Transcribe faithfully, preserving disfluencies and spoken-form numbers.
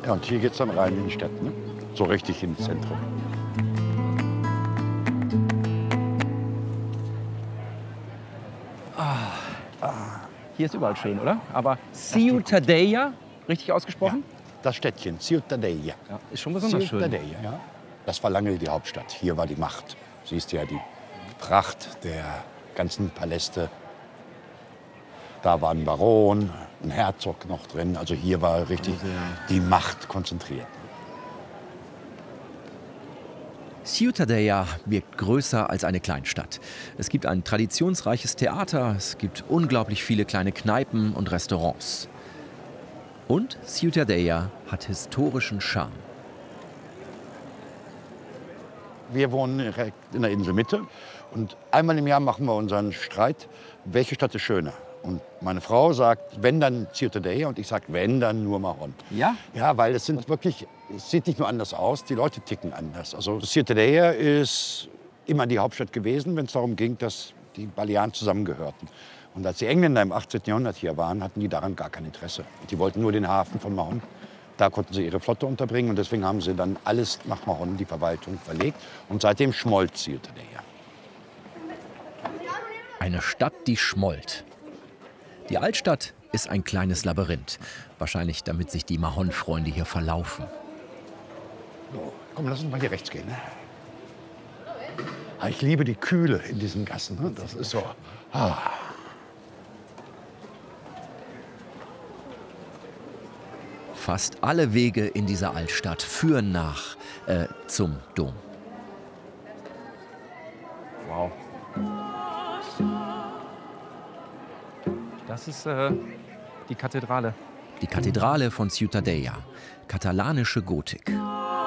Ja, und hier geht es dann rein in die Stadt, ne? So richtig ins Zentrum. Hier ist überall schön, oder? Aber Ciutadella, richtig ausgesprochen? Ja, das Städtchen, Ciutadella. Ja, ist schon besonders schön. Ciutadella, ja. Das war lange die Hauptstadt. Hier war die Macht. Siehst du ja die Pracht der ganzen Paläste. Da war ein Baron, ein Herzog noch drin. Also hier war richtig die Macht konzentriert. Ciutadella wirkt größer als eine Kleinstadt. Es gibt ein traditionsreiches Theater, es gibt unglaublich viele kleine Kneipen und Restaurants. Und Ciutadella hat historischen Charme. Wir wohnen direkt in der Inselmitte und einmal im Jahr machen wir unseren Streit, welche Stadt ist schöner. Und meine Frau sagt, wenn dann Ciutadella, und ich sage, wenn dann nur Mahon. Ja? Ja, weil es sind wirklich, es sieht nicht nur anders aus, die Leute ticken anders. Also Ciutadella ist immer die Hauptstadt gewesen, wenn es darum ging, dass die Balearen zusammengehörten. Und als die Engländer im achtzehnten Jahrhundert hier waren, hatten die daran gar kein Interesse. Die wollten nur den Hafen von Mahon. Da konnten sie ihre Flotte unterbringen und deswegen haben sie dann alles nach Mahon, die Verwaltung, verlegt. Und seitdem schmollt Ciutadella. Eine Stadt, die schmollt. Die Altstadt ist ein kleines Labyrinth. Wahrscheinlich, damit sich die Mahon-Freunde hier verlaufen. So, komm, lass uns mal hier rechts gehen. Ne? Ah, ich liebe die Kühle in diesen Gassen. Ne? Das ist so. Ah. Fast alle Wege in dieser Altstadt führen nach äh, zum Dom. Wow. Das ist äh, die Kathedrale. Die Kathedrale von Ciutadella, katalanische Gotik.